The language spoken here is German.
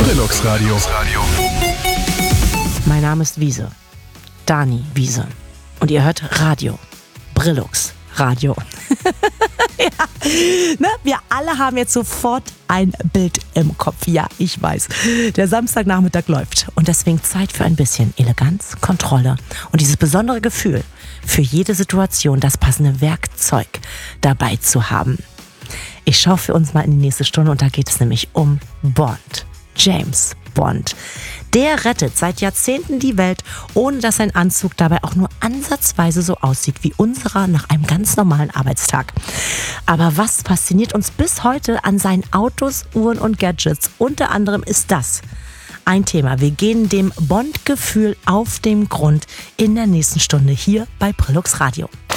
Brillux Radio. Mein Name ist Wiese. Dani Wiese. Und ihr hört Radio. Brillux Radio. Ja, ne? Wir alle haben jetzt sofort ein Bild im Kopf. Ja, ich weiß. Der Samstagnachmittag läuft. Und deswegen Zeit für ein bisschen Eleganz, Kontrolle und dieses besondere Gefühl, für jede Situation das passende Werkzeug dabei zu haben. Ich schaue für uns mal in die nächste Stunde und da geht es nämlich um Bond. James Bond. Der rettet seit Jahrzehnten die Welt, ohne dass sein Anzug dabei auch nur ansatzweise so aussieht wie unserer nach einem ganz normalen Arbeitstag. Aber was fasziniert uns bis heute an seinen Autos, Uhren und Gadgets? Unter anderem ist das ein Thema. Wir gehen dem Bond-Gefühl auf den Grund in der nächsten Stunde hier bei Brillux Radio.